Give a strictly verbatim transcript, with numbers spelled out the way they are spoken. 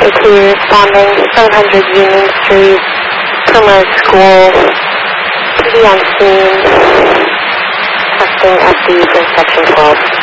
eighty-two responding, seven hundred Union Street, Primrose School, P D on scene, testing F D for section twelve.